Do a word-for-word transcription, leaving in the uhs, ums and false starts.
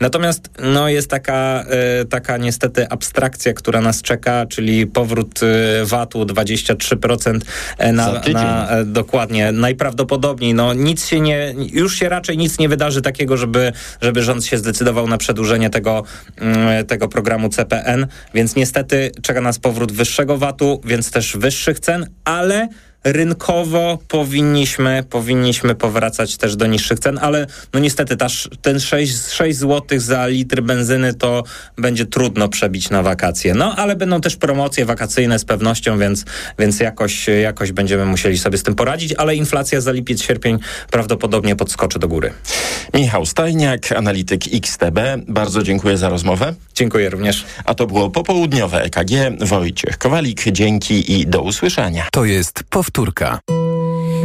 Natomiast no, jest taka, y, taka niestety abstrakcja, która nas czeka, czyli powrót y, vatu dwadzieścia trzy procent na, na e, dokładnie, najprawdopodobniej. No nic się nie, już się raczej nic nie wydarzy takiego, żeby, żeby rząd się zdecydował na przedłużenie tego, y, tego programu C P N, więc niestety czeka nas powrót wyższego vatu, więc też wyższych cen, ale rynkowo powinniśmy, powinniśmy powracać też do niższych cen, ale no niestety ta, ten sześć złotych za litr benzyny to będzie trudno przebić na wakacje. No ale będą też promocje wakacyjne z pewnością, więc, więc jakoś, jakoś będziemy musieli sobie z tym poradzić, ale inflacja za lipiec, sierpień prawdopodobnie podskoczy do góry. Michał Stajniak, analityk X T B. Bardzo dziękuję za rozmowę. Dziękuję również. A to było popołudniowe E K G. Wojciech Kowalik, dzięki i do usłyszenia. To jest powtórka.